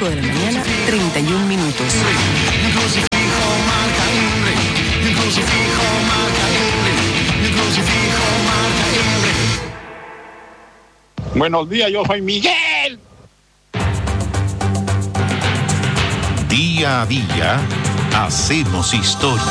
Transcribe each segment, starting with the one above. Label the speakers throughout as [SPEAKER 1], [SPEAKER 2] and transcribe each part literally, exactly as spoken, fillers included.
[SPEAKER 1] cinco de la mañana, treinta y un minutos.
[SPEAKER 2] Buenos días, yo soy Miguel.
[SPEAKER 3] Día a día, hacemos historia.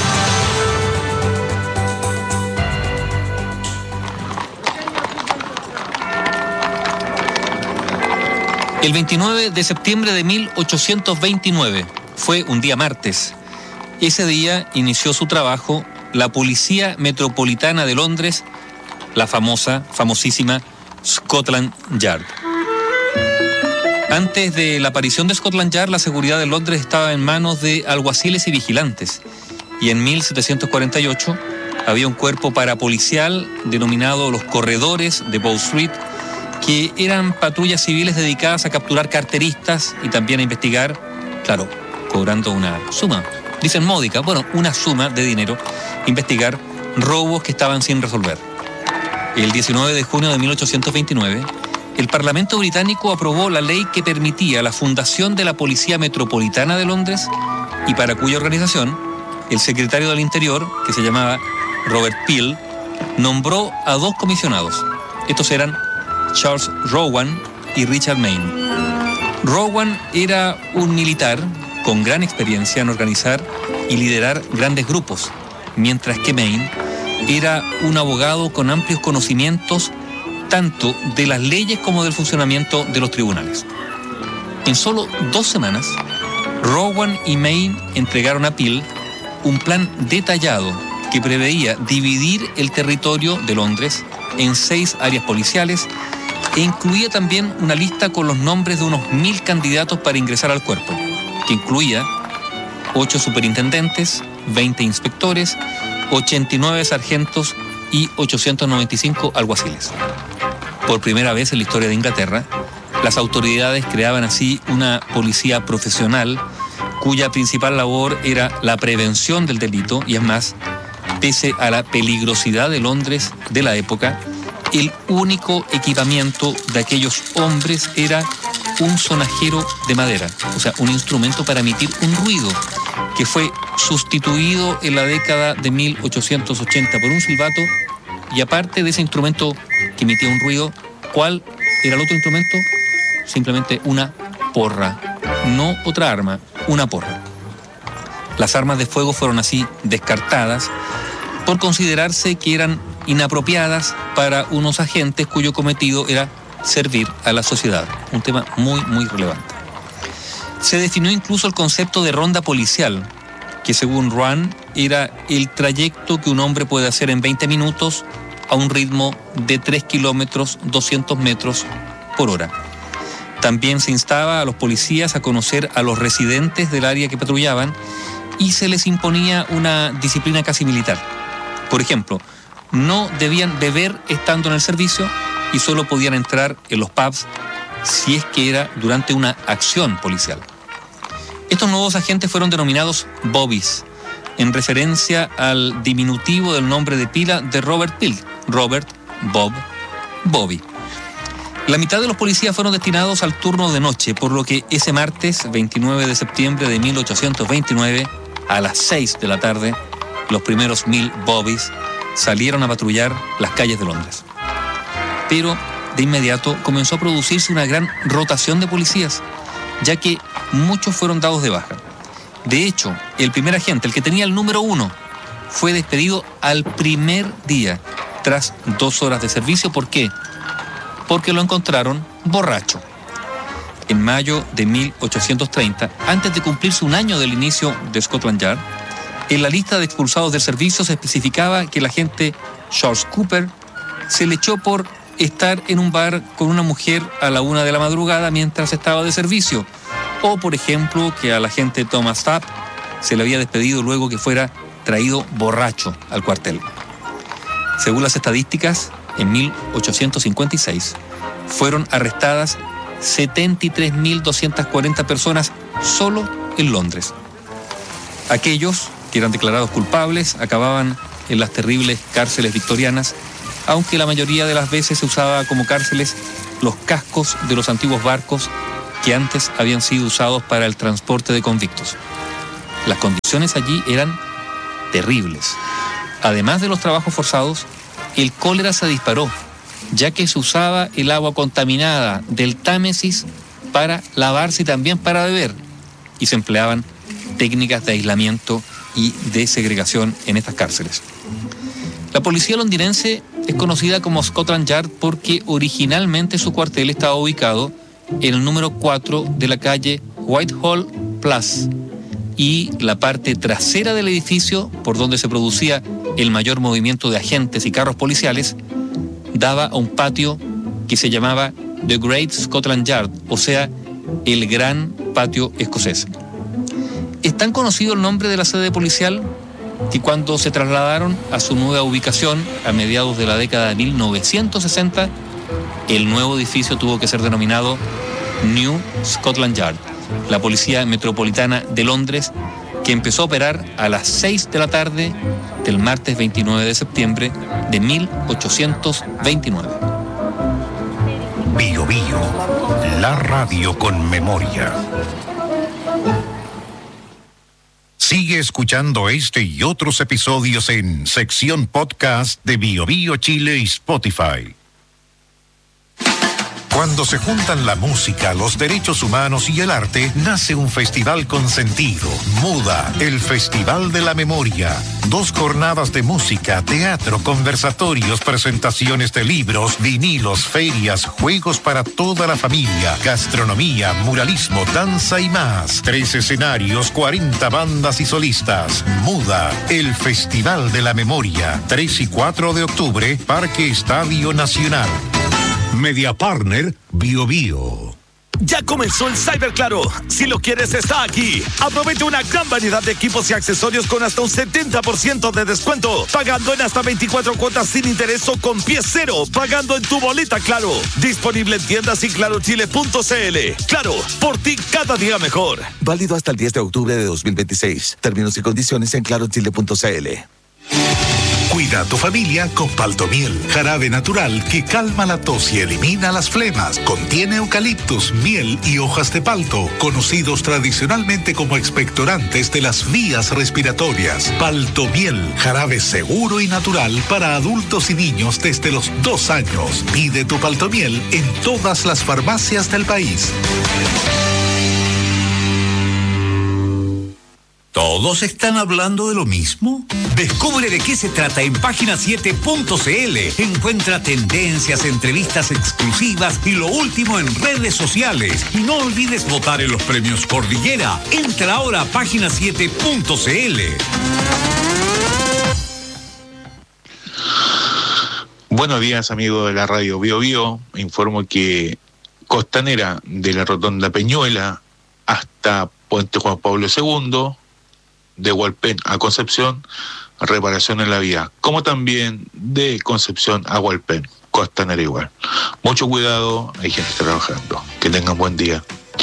[SPEAKER 4] El veintinueve de septiembre de mil ochocientos veintinueve fue un día martes. Ese día inició su trabajo la Policía Metropolitana de Londres, la famosa, famosísima Scotland Yard. Antes de la aparición de Scotland Yard, la seguridad de Londres estaba en manos de alguaciles y vigilantes. Y en mil setecientos cuarenta y ocho había un cuerpo parapolicial denominado los Corredores de Bow Street, que eran patrullas civiles dedicadas a capturar carteristas y también a investigar, claro, cobrando una suma, dicen módica, bueno, una suma de dinero, investigar robos que estaban sin resolver. El diecinueve de junio de mil ochocientos veintinueve, el Parlamento británico aprobó la ley que permitía la fundación de la Policía Metropolitana de Londres y para cuya organización el secretario del Interior, que se llamaba Robert Peel, nombró a dos comisionados. Estos eran Charles Rowan y Richard Mayne. Rowan era un militar con gran experiencia en organizar y liderar grandes grupos, mientras que Mayne era un abogado con amplios conocimientos tanto de las leyes como del funcionamiento de los tribunales. En solo dos semanas, Rowan y Mayne entregaron a Peel un plan detallado que preveía dividir el territorio de Londres en seis áreas policiales e incluía también una lista con los nombres de unos mil candidatos para ingresar al cuerpo, que incluía ocho superintendentes, veinte inspectores, ochenta y nueve sargentos y ochocientos noventa y cinco alguaciles. Por primera vez en la historia de Inglaterra, las autoridades creaban así una policía profesional cuya principal labor era la prevención del delito y es más, pese a la peligrosidad de Londres de la época, el único equipamiento de aquellos hombres era un sonajero de madera, o sea, un instrumento para emitir un ruido que fue sustituido en la década de mil ochocientos ochenta por un silbato, y aparte de ese instrumento que emitía un ruido, ¿cuál era el otro instrumento? Simplemente una porra, no otra arma, una porra. Las armas de fuego fueron así descartadas por considerarse que eran inapropiadas para unos agentes cuyo cometido era servir a la sociedad, un tema muy, muy relevante. Se definió incluso el concepto de ronda policial, que según Run era el trayecto que un hombre puede hacer en veinte minutos a un ritmo de tres kilómetros, doscientos metros por hora. También se instaba a los policías a conocer a los residentes del área que patrullaban y se les imponía una disciplina casi militar. Por ejemplo, no debían beber estando en el servicio y solo podían entrar en los pubs si es que era durante una acción policial. Estos nuevos agentes fueron denominados Bobbies, en referencia al diminutivo del nombre de pila de Robert Peel, Robert, Bob, Bobby. La mitad de los policías fueron destinados al turno de noche, por lo que ese martes, veintinueve de septiembre de mil ochocientos veintinueve, a las seis de la tarde, los primeros mil Bobbies salieron a patrullar las calles de Londres. Pero de inmediato comenzó a producirse una gran rotación de policías, ya que muchos fueron dados de baja. De hecho, el primer agente, el que tenía el número uno, fue despedido al primer día, tras dos horas de servicio. ¿Por qué? Porque lo encontraron borracho. En mayo de mil ochocientos treinta, antes de cumplirse un año del inicio de Scotland Yard, en la lista de expulsados del servicio se especificaba que el agente Charles Cooper se le echó por estar en un bar con una mujer a la una de la madrugada mientras estaba de servicio. O, por ejemplo, que al agente Thomas Tapp se le había despedido luego que fuera traído borracho al cuartel. Según las estadísticas, en mil ochocientos cincuenta y seis fueron arrestadas setenta y tres mil doscientas cuarenta personas solo en Londres. Aquellos que eran declarados culpables acababan en las terribles cárceles victorianas, aunque la mayoría de las veces se usaba como cárceles los cascos de los antiguos barcos que antes habían sido usados para el transporte de convictos. Las condiciones allí eran terribles. Además de los trabajos forzados, el cólera se disparó, ya que se usaba el agua contaminada del Támesis para lavarse y también para beber, y se empleaban técnicas de aislamiento y de segregación en estas cárceles. La policía londinense es conocida como Scotland Yard porque originalmente su cuartel estaba ubicado en el número cuatro de la calle Whitehall Place, y la parte trasera del edificio, por donde se producía el mayor movimiento de agentes y carros policiales, daba a un patio que se llamaba The Great Scotland Yard, o sea, el gran patio escocés. Es tan conocido el nombre de la sede policial que cuando se trasladaron a su nueva ubicación a mediados de la década de mil novecientos sesenta, el nuevo edificio tuvo que ser denominado New Scotland Yard, la Policía Metropolitana de Londres, que empezó a operar a las seis de la tarde del martes veintinueve de septiembre de mil ochocientos veintinueve.
[SPEAKER 3] Bio Bio, la radio con memoria. Sigue escuchando este y otros episodios en sección podcast de Bio Bio Chile y Spotify. Cuando se juntan la música, los derechos humanos y el arte, nace un festival con sentido. Muda, el Festival de la Memoria. Dos jornadas de música, teatro, conversatorios, presentaciones de libros, vinilos, ferias, juegos para toda la familia, gastronomía, muralismo, danza y más. Tres escenarios, cuarenta bandas y solistas. Muda, el Festival de la Memoria. tres y cuatro de octubre, Parque Estadio Nacional. Media Partner Bio Bio.
[SPEAKER 5] Ya comenzó el Cyber Claro. Si lo quieres, está aquí. Aprovecha una gran variedad de equipos y accesorios con hasta un setenta por ciento de descuento. Pagando en hasta veinticuatro cuotas sin interés o con pie cero. Pagando en tu boleta Claro. Disponible en tiendas y claro chile punto c l. Claro, por ti cada día mejor. Válido hasta el diez de octubre de dos mil veintiséis. Términos y condiciones en claro chile punto c l.
[SPEAKER 6] Cuida a tu familia con Paltomiel, jarabe natural que calma la tos y elimina las flemas. Contiene eucaliptus, miel y hojas de palto, conocidos tradicionalmente como expectorantes de las vías respiratorias. Paltomiel, jarabe seguro y natural para adultos y niños desde los dos años. Pide tu Paltomiel en todas las farmacias del país.
[SPEAKER 7] ¿Todos están hablando de lo mismo? Descubre de qué se trata en página siete punto c l. Encuentra tendencias, entrevistas exclusivas y lo último en redes sociales. Y no olvides votar en los premios Cordillera. Entra ahora a página siete punto c l.
[SPEAKER 2] Buenos días, amigos de la radio Bio Bio. Informo que Costanera de la Rotonda Peñuela hasta Puente Juan Pablo segundo, de Hualpén a Concepción, reparación en la vía, como también de Concepción a Hualpén, Costanera igual. Mucho cuidado, hay gente trabajando. Que tengan buen día.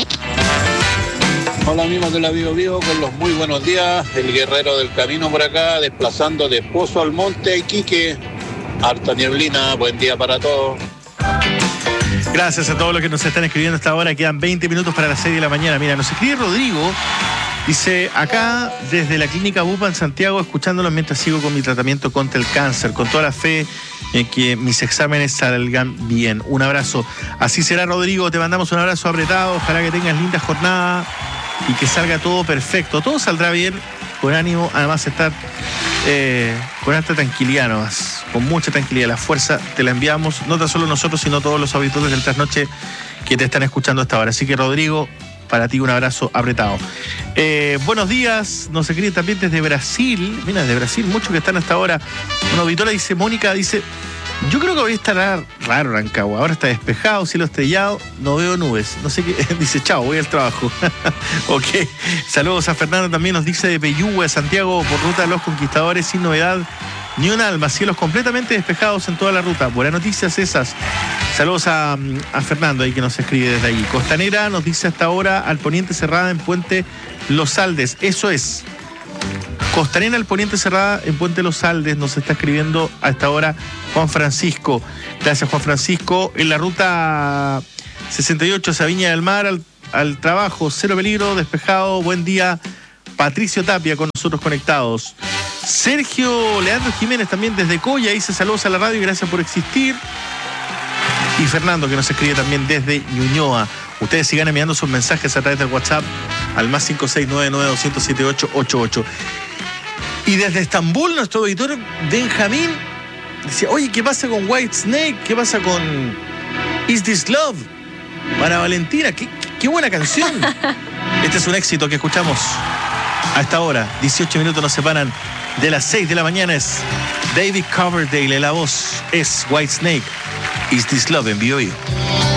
[SPEAKER 8] Hola amigos de la Bio Bio, con los muy buenos días. El guerrero del camino por acá, desplazando de Pozo al Monte, Iquique. Harta nieblina, buen día para todos.
[SPEAKER 9] Gracias a todos los que nos están escribiendo hasta ahora. Quedan veinte minutos para las seis de la mañana. Mira, nos escribe Rodrigo. Dice, acá desde la clínica Bupa en Santiago, escuchándolos mientras sigo con mi tratamiento contra el cáncer, con toda la fe en que mis exámenes salgan bien. Un abrazo. Así será, Rodrigo. Te mandamos un abrazo apretado. Ojalá que tengas linda jornada y que salga todo perfecto. Todo saldrá bien, con ánimo. Además, estar eh, con alta tranquilidad nomás, con mucha tranquilidad. La fuerza te la enviamos, no tan solo nosotros, sino todos los auditores del Trasnoche que te están escuchando hasta ahora. Así que, Rodrigo, para ti un abrazo apretado. Eh, buenos días, nos escribe también desde Brasil. Mira, desde Brasil, muchos que están hasta ahora. Una auditora dice, Mónica, dice, yo creo que hoy estará raro Rancagua. Ahora está despejado, cielo estrellado, no veo nubes. No sé qué, dice, chao, voy al trabajo. Ok, saludos a Fernando también, nos dice de Peyúgue, Santiago, por ruta de los Conquistadores, sin novedad ni un alma, cielos completamente despejados en toda la ruta. Buenas noticias esas. Saludos a, a Fernando ahí que nos escribe desde ahí. Costanera nos dice hasta ahora al poniente cerrada en Puente Los Aldes. Eso es. Costanera al poniente cerrada en Puente Los Aldes, nos está escribiendo a esta hora Juan Francisco. Gracias, Juan Francisco. En la ruta sesenta y ocho hacia Viña del Mar, al al trabajo, cero peligro, despejado, buen día. Patricio Tapia con nosotros conectados. Sergio Leandro Jiménez también desde Coya dice saludos a la radio y gracias por existir. Y Fernando que nos escribe también desde Ñuñoa. Ustedes sigan enviando sus mensajes a través del WhatsApp al más cinco seis nueve nueve dos cero siete ocho ocho ocho. Y desde Estambul nuestro auditor Benjamín decía, oye, ¿qué pasa con White Snake? ¿Qué pasa con Is This Love? Para Valentina, qué, qué, qué buena canción. Este es un éxito que escuchamos a esta hora. dieciocho minutos nos separan de las seis de la mañana. Es David Coverdale, la voz es White Snake. Is This Love en Bio Bio.